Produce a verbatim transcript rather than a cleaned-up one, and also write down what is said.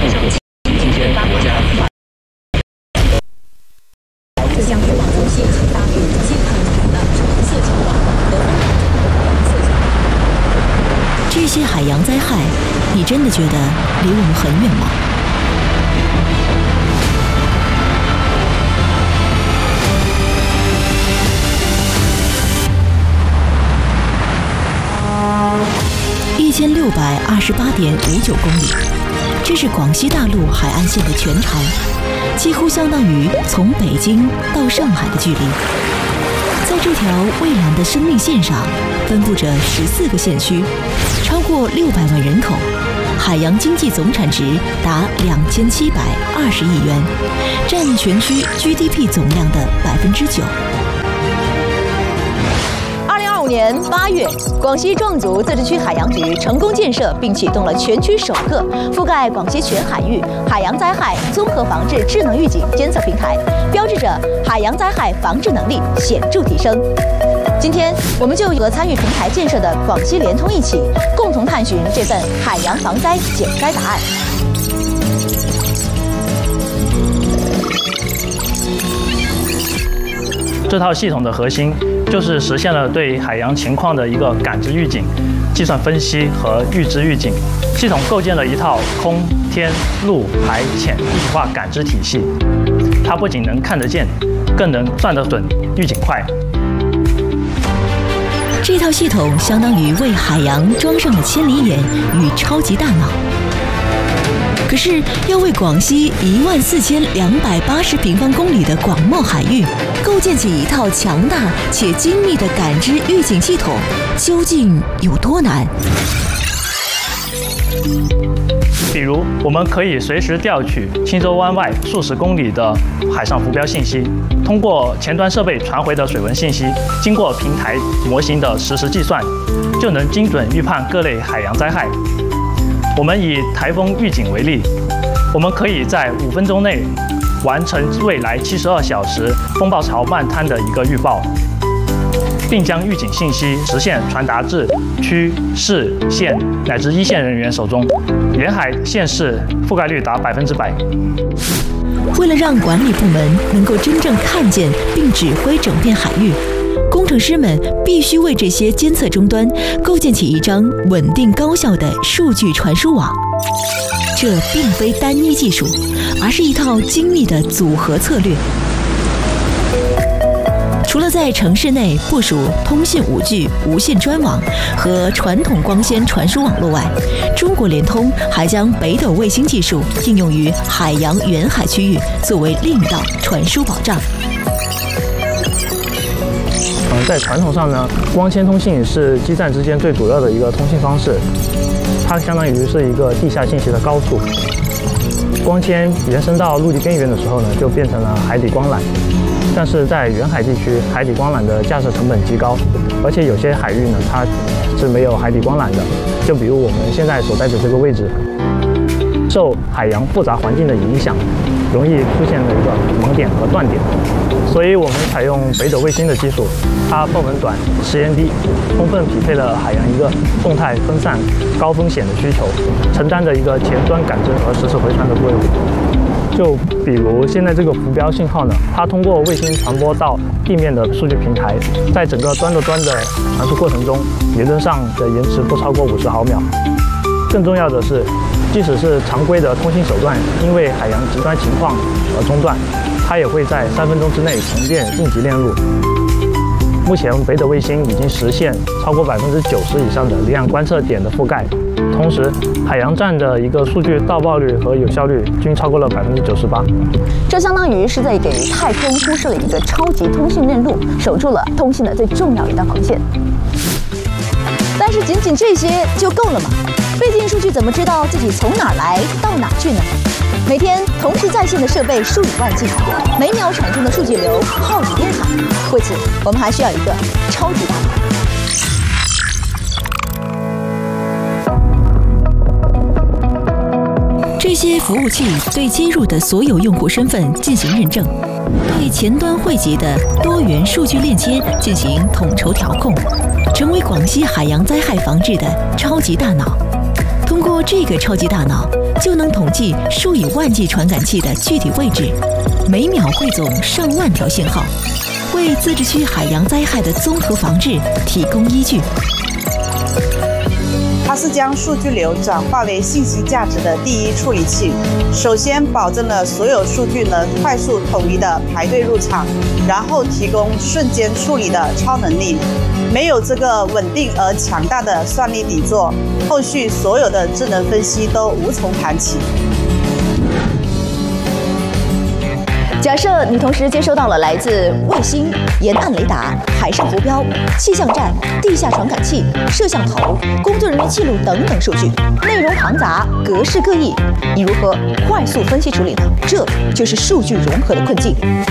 期间国家将越往中线大约近很长的橙色情况和黄色情况。 这些海洋灾害，你真的觉得离我们很远吗？一千六百二十八点五九公里，这是广西大陆海岸线的全长，几乎相当于从北京到上海的距离。在这条蔚蓝的生命线上，分布着十四个县区，超过六百万人口，海洋经济总产值达两千七百二十亿元，占全区 G D P 总量的百分之九。 二零二五年八月，广西壮族自治区海洋局成功建设并启动了全区首个覆盖广西全海域海洋灾害综合防治智能预警监测平台，标志着海洋灾害防治能力显著提升。今天，我们就和参与平台建设的广西联通一起，共同探寻这份海洋防灾减灾答案。 这套系统的核心就是实现了对海洋情况的一个感知预警、计算分析和预知预警。系统构建了一套空、天、陆、海、潜一体化感知体系。它不仅能看得见，更能算得准、预警快。 这套系统相当于为海洋装上了千里眼与超级大脑。可是，要为广西一万四千两百八十平方公里的广袤海域构建起一套强大且精密的感知预警系统，究竟有多难？ 比如，我们可以随时调取青洲湾外数十公里的海上浮标信息，通过前端设备传回的水文信息，经过平台模型的实时计算，就能精准预判各类海洋灾害。我们以台风预警为例，我们可以在五分钟内完成未来七十二小时风暴潮漫滩的一个预报，并将预警信息实现传达至区、市、县乃至一线人员手中，沿海县市覆盖率达百分之百。 为了让管理部门能够真正看见并指挥整片海域，工程师们必须为这些监测终端构建起一张稳定高效的数据传输网。这并非单一技术，而是一套精密的组合策略。除了在城市内部署通信 五 G 无线专网和传统光纤传输网络外，中国联通还将北斗卫星技术应用于海洋远海区域，作为另一道传输保障。 嗯，在传统上呢，光纤通信是基站之间最主要的一个通信方式，它相当于是一个地下信息的高处。光纤延伸到陆地边缘的时候呢，就变成了海底光缆。但是在远海地区，海底光缆的架设成本极高，而且有些海域呢，它是没有海底光缆的。就比如我们现在所在的这个位置，受海洋复杂环境的影响，容易出现了一个盲点和断点。所以我们采用北斗卫星的技术，它报文短、时延低，充分匹配了海洋一个动态分散、高风险的需求，承担着一个前端感知和实时回传的作用。就比如现在这个浮标信号呢，它通过卫星传播到地面的数据平台，在整个端到端的传输过程中，理论上的延迟不超过五十毫秒。更重要的是，即使是常规的通信手段，因为海洋极端情况而中断，它也会在三分钟之内重建应急链路。目前，北斗卫星已经实现超过百分之九十以上的离岸观测点的覆盖。同时，海洋站的一个数据到报率和有效率均超过了百分之九十八。 这相当于是在给太空铺设了一个超级通信链路，守住了通信的最重要一道防线。但是仅仅这些就够了吗？背景数据怎么知道自己从哪儿来到哪儿去呢？每天同时在线的设备数以万计，每秒产生的数据流浩如烟海。为此，我们还需要一个超级大脑。 这些服务器对接入的所有用户身份进行认证，对前端汇集的多元数据链接进行统筹调控，成为广西海洋灾害防治的超级大脑。通过过这个超级大脑，就能统计数以万计传感器的具体位置，每秒汇总上万条信号，为自治区海洋灾害的综合防治提供依据。 它是将数据流转化为信息价值的第一处理器。首先保证了所有数据能快速统一的排队入场，然后提供瞬间处理的超能力。没有这个稳定而强大的算力底座，后续所有的智能分析都无从谈起。 假设你同时接收到了来自卫星、沿岸雷达、海上浮标、气象站、地下传感器、摄像头、工作人员记录等等数据，内容庞杂，格式各异，你如何快速分析处理呢？这就是数据融合的困境。